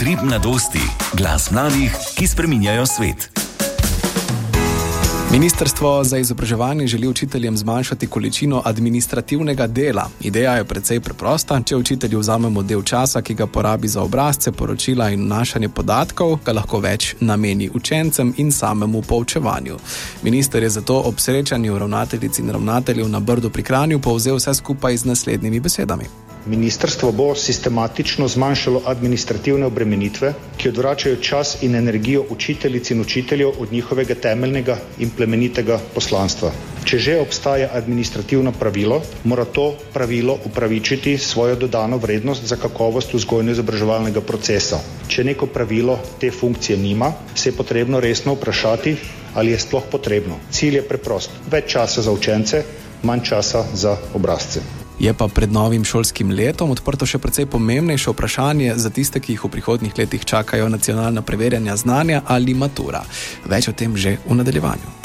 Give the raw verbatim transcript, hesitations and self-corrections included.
Utrip mladosti. Glas mladih, ki spreminjajo svet. Ministrstvo za izobraževanje želi učiteljem zmanjšati količino administrativnega dela. Ideja je precej preprosta. Če učitelju vzamemo del časa, ki ga porabi za obrazce, poročila in vnašanje podatkov, ga lahko več nameni učencem in samemu poučevanju. Minister je zato ob srečanju ravnateljic in ravnateljev na Brdu pri Kranju povzel vse skupaj z naslednjimi besedami. Ministrstvo bo sistematično zmanjšalo administrativne obremenitve, ki odvračajo čas in energijo učiteljic in učiteljev od njihovega temeljnega in plemenitega poslanstva. Če že obstaja administrativno pravilo, mora to pravilo upravičiti svojo dodano vrednost za kakovost vzgojno-izobraževalnega procesa. Če neko pravilo te funkcije nima, se je potrebno resno vprašati, ali je sploh potrebno. Cilj je preprost. Več časa za učence, manj časa za obrazce. Je pa pred novim šolskim letom odprto še precej pomembnejše vprašanje za tiste, ki jih v prihodnjih letih čakajo nacionalna preverjanja znanja ali matura. Več o tem že v nadaljevanju.